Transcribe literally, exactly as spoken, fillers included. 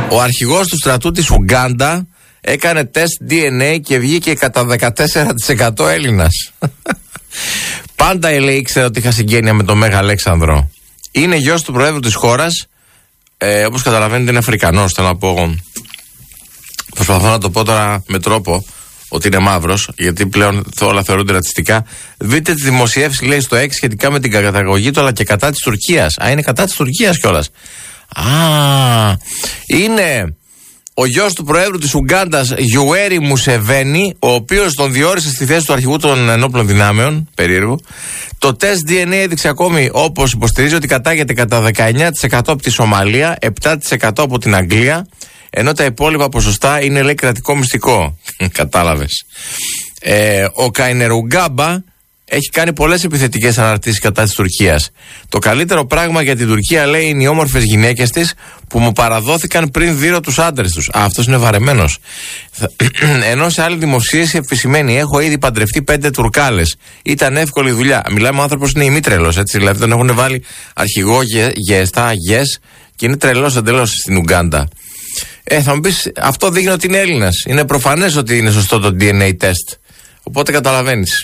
Ο αρχηγός του στρατού της Ουγκάντα έκανε τεστ ντι εν έι και βγήκε κατά δεκατέσσερα τοις εκατό Έλληνας. Πάντα λέει ήξερα ότι είχα συγγένεια με τον Μέγα Αλέξανδρο. Είναι γιος του Προέδρου της χώρας. Ε, όπως καταλαβαίνετε είναι Αφρικανός. Θέλω να πω. Προσπαθώ να το πω τώρα με τρόπο ότι είναι μαύρος, γιατί πλέον όλα θεωρούνται ρατσιστικά. Δείτε τη δημοσιεύση, λέει, στο X σχετικά με την καταγωγή του, αλλά και κατά της Τουρκίας. Α, είναι κατά της Τουρκίας κιόλας. Α, είναι ο γιος του Προέδρου της Ουγκάντας, Γιουέρι Μουσεβένι, ο οποίος τον διόρισε στη θέση του αρχηγού των ενόπλων δυνάμεων. Περίεργο. Το τεστ ντι εν έι έδειξε ακόμη, όπως υποστηρίζει, ότι κατάγεται κατά δεκαεννιά τοις εκατό από τη Σομαλία, επτά τοις εκατό από την Αγγλία, ενώ τα υπόλοιπα ποσοστά είναι, λέει, κρατικό μυστικό. Κατάλαβες. Ε, ο Καϊνερουγκάμπα έχει κάνει πολλές επιθετικές αναρτήσεις κατά της Τουρκίας. Το καλύτερο πράγμα για την Τουρκία, λέει, είναι οι όμορφες γυναίκες της που μου παραδόθηκαν πριν δείρω τους άντρες τους. Α, αυτός είναι βαρεμένος. Ενώ σε άλλη δημοσίευση επισημαίνει: έχω ήδη παντρευτεί πέντε Τουρκάλες. Ήταν εύκολη δουλειά. Μιλάμε, ο άνθρωπος είναι ημίτρελος, έτσι. Δηλαδή τον έχουν βάλει αρχηγό γεστά, γες, και είναι τρελός εντελώς στην Ουγκάντα. Ε, θα μου πεις, αυτό δείχνει ότι είναι Έλληνας. Είναι προφανές ότι είναι σωστό το ντι εν έι τεστ. Οπότε καταλαβαίνεις.